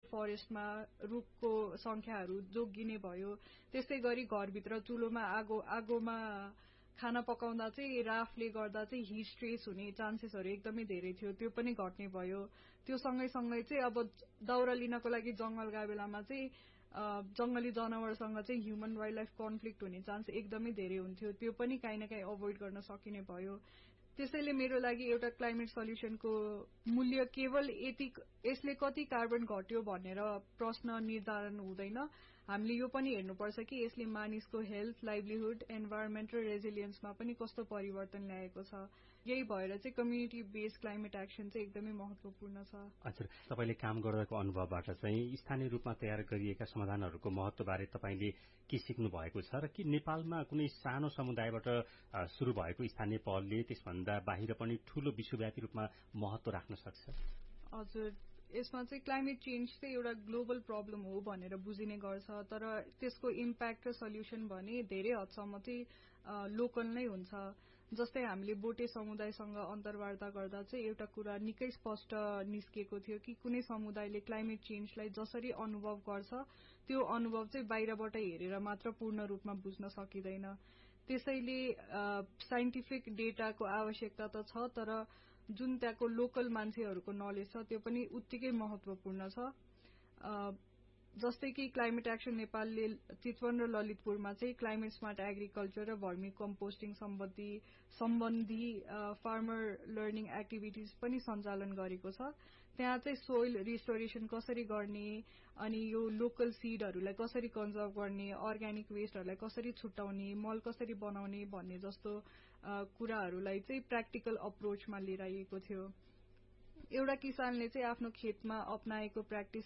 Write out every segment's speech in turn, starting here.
फरेस्टमा रुखको संख्याहरू जोगिने भयो। त्यसै गरी घरभित्र चुलोमा आगोमा खाना पकाउँदा चाहिँ राफले गर्दा चाहिँ हिट स्ट्रेस हुने चान्सेसहरू एकदमै धेरै थियो, त्यो पनि घट्ने भयो। त्यो सँगै चाहिँ अब दाउरा लिनको लागि जंगल गए बेलामा चाहिँ जंगली जनावरसँग चाहिँ ह्युमन वाइल्ड लाइफ कन्फ्लिक्ट हुने चान्स एकदमै धेरै हुन्थ्यो, त्यो पनि काहीँ न काहीँ अभोइड गर्न सकिने भयो। त्यसैले मेरो लागि एउटा क्लाइमेट सल्युसनको मूल्य केवल यसले कति कार्बन घट्यो भनेर प्रश्न निर्धारण हुँदैन। हामीले यो पनि हेर्नुपर्छ कि यसले मानिसको हेल्थ, लाइभलीहुड, एन्भाइरोन्मेन्ट र रेजिलियन्समा पनि कस्तो परिवर्तन ल्याएको छ। यही भएर चाहिँ कम्युनिटी बेस्ड क्लाइमेट एक्सन चाहिँ एकदमै महत्वपूर्ण छ। हजुर, तपाईले काम गर्दाको अनुभवबाट चाहिँ स्थानीय रूपमा तयार गरिएका समाधानहरूको महत्वबारे तपाईले के सिक्नु भएको छ र के नेपालमा कुनै सानो समुदायबाट शुरू भएको स्थानीय पहलले त्यसभन्दा बाहिर पनि ठूलो विश्वव्यापी रूपमा महत्व राख्न सक्छ? हजुर, यसमा चाहिँ क्लाइमेट चेन्ज चाहिँ एउटा ग्लोबल प्रब्लम हो भनेर बुझिने गर्छ, तर त्यसको इम्प्याक्ट र सल्युसन भने धेरै हदसम्म चाहिँ लोकल नै हुन्छ। जस्तै हामीले बोटे समुदायसँग अन्तर्वार्ता गर्दा चाहिँ एउटा कुरा निकै स्पष्ट निस्किएको थियो कि कुनै समुदायले क्लाइमेट चेन्जलाई जसरी अनुभव गर्छ त्यो अनुभव चाहिँ बाहिरबाट हेरेर मात्र पूर्ण रूपमा बुझ्न सकिँदैन। त्यसैले साइन्टिफिक डेटाको आवश्यकता त छ, तर जुन त्यहाँको लोकल मान्छेहरूको नलेज छ त्यो पनि उत्तिकै महत्वपूर्ण छ। जस्तै कि क्लाइमेट एक्सन नेपालले चितवन र ललितपुरमा चाहिँ क्लाइमेट स्मार्ट एग्रिकल्चर र भर्मी कम्पोस्टिङ सम्बन्धी फार्मर लर्निङ एक्टिभिटिज पनि सञ्चालन गरेको छ। त्यहाँ चाहिँ सोइल रिस्टोरेसन कसरी गर्ने, अनि यो लोकल सीडहरूलाई कसरी कन्जर्भ गर्ने, अर्ग्यानिक वेस्टहरूलाई कसरी छुट्याउने, मल कसरी बनाउने भन्ने जस्तो कुराहरूलाई चाहिँ प्र्याक्टिकल अप्रोचमा लिएर आइएको थियो। एउटा किसानले चाहिँ आफ्नो खेतमा अपनाएको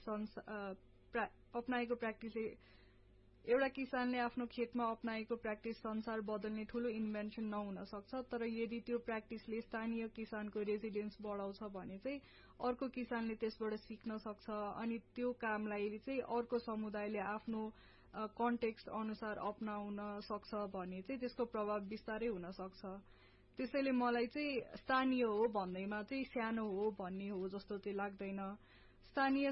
प्र्याक्टिस संसार बदल्ने ठूलो इन्भेन्सन नहुन सक्छ, तर यदि त्यो प्र्याक्टिसले स्थानीय किसानको रेजिलियन्स बढाउँछ भने चाहिँ अर्को किसानले त्यसबाट सिक्न सक्छ, अनि त्यो कामलाई चाहिँ अर्को समुदायले आफ्नो कन्टेक्स्ट अनुसार अपनाउन सक्छ भने चाहिँ त्यसको प्रभाव बिस्तारै हुन सक्छ। त्यसैले मलाई चाहिँ स्थानीय हो भन्दैमा चाहिँ सानो हो भन्ने हो जस्तो चाहिँ लाग्दैन। स्थानीय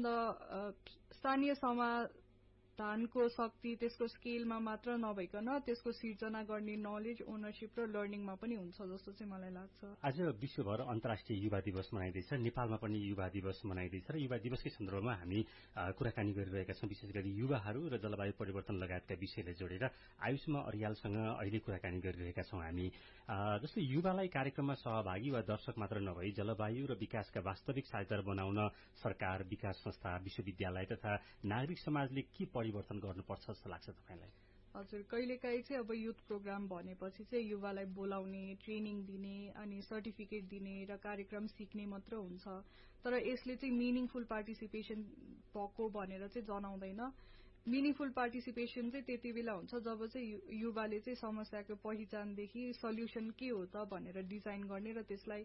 समाधानको शक्ति त्यसको स्केलमा मात्र नभइकन त्यसको सिर्जना गर्ने नलेज, ओनरशिप र लर्निङमा पनि हुन्छ जस्तो चाहिँ मलाई लाग्छ। आज विश्वभर अन्तर्राष्ट्रिय युवा दिवस मनाइँदैछ, नेपालमा पनि युवा दिवस मनाइँदैछ र युवा दिवसकै सन्दर्भमा हामी कुराकानी गरिरहेका छौं, विशेष गरी युवाहरू र जलवायु परिवर्तन लगायतका विषयलाई जोडेर आयुष्मा अर्यालसँग अहिले कुराकानी गरिरहेका छौं हामी। जस्तै युवालाई कार्यक्रममा सहभागी वा दर्शक मात्र नभई जलवायु र विकासका वास्तविक साझेदार बनाउन सरकार, विकास संस्था, विश्वविद्यालय तथा नागरिक समाजले के परिवर्तन गर्नुपर्छ जस्तो लाग्छ तपाईलाई? हजुर, कहिलेकाहीँ चाहिँ अब युथ प्रोग्राम भनेपछि चाहिँ युवालाई बोलाउने, ट्रेनिङ दिने, अनि सर्टिफिकेट दिने र कार्यक्रम सिक्ने मात्र हुन्छ, तर यसले चाहिँ मिनिङफुल पार्टिसिपेसन भएको भनेर चाहिँ जनाउँदैन। मिनिङफुल पार्टिसिपेसन चाहिँ त्यति बेला हुन्छ जब चाहिँ युवाले चाहिँ समस्याको पहिचानदेखि सल्युसन के हो त भनेर डिजाइन गर्ने र त्यसलाई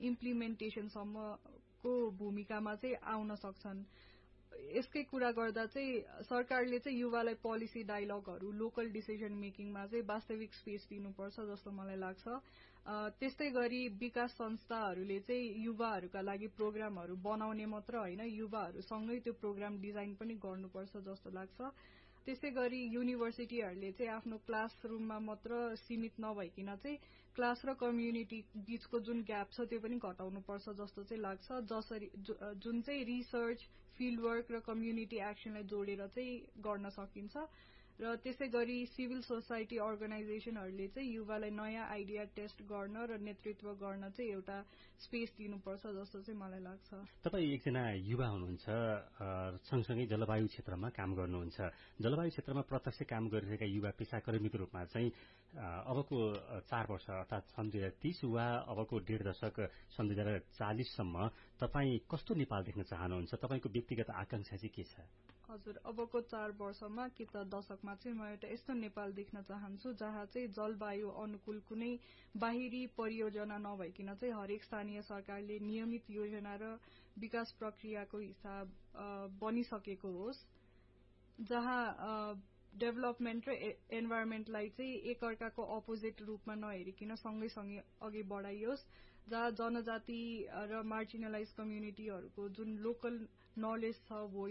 इम्प्लिमेन्टेसनसम्मको भूमिकामा चाहिँ आउन सक्छन्। यसकै कुरा गर्दा चाहिँ सरकारले चाहिँ युवालाई पोलिसी डायलगहरू, लोकल डिसिजन मेकिङमा चाहिँ वास्तविक स्पेस दिनुपर्छ जस्तो मलाई लाग्छ। त्यस्तै गरी विकास संस्थाहरूले चाहिँ युवाहरूका लागि प्रोग्रामहरू बनाउने मात्र होइन, युवाहरूसँगै त्यो प्रोग्राम डिजाइन पनि गर्नुपर्छ जस्तो लाग्छ। त्यसै गरी युनिभर्सिटीहरूले चाहिँ आफ्नो क्लासरूममा मात्र सीमित नभइकन चाहिँ क्लास र कम्युनिटी बीचको जुन ग्याप छ त्यो पनि घटाउनुपर्छ जस्तो चाहिँ लाग्छ, जुन चाहिँ रिसर्च, फिल्ड वर्क र कम्युनिटी एक्सनलाई जोडेर चाहिँ गर्न सकिन्छ। र त्यसै गरी सिभिल सोसाइटी अर्गनाइजेसनहरूले चाहिँ युवालाई नयाँ आइडिया टेस्ट गर्न र नेतृत्व गर्न चाहिँ एउटा स्पेस दिनुपर्छ जस्तो चाहिँ मलाई लाग्छ। तपाई एकजना युवा हुनुहुन्छ, सँगसँगै जलवायु क्षेत्रमा काम गर्नुहुन्छ। जलवायु क्षेत्रमा प्रत्यक्ष काम गरिरहेका युवा पेशाकर्मीको रूपमा चाहिँ अबको 4 वर्ष अर्थात सन् 2030 वा अबको 1.5 दशक सन् 2040 सम्म तपाई कस्तो नेपाल देख्न चाहनुहुन्छ? तपाईको व्यक्तिगत आकांक्षा चाहिँ के छ? हजुर, अबको 4 वर्षमा कि त दशकमा चाहिँ म एउटा यस्तो नेपाल देख्न चाहन्छु जहाँ चाहिँ जलवायु अनुकूल कुनै बाहिरी परियोजना नभइकन चाहिँ हरेक स्थानीय सरकारले नियमित योजना र विकास प्रक्रियाको हिसाब बनिसकेको होस्, जहाँ डेभलपमेन्ट र एन्भाइरोन्मेन्टलाई चाहिँ एकअर्काको अपोजिट रूपमा नहेरिकन सँगै अघि बढाइयोस्, जहाँ जनजाति र मार्जिनलाइज कम्युनिटीहरूको जुन लोकल नलेज छ,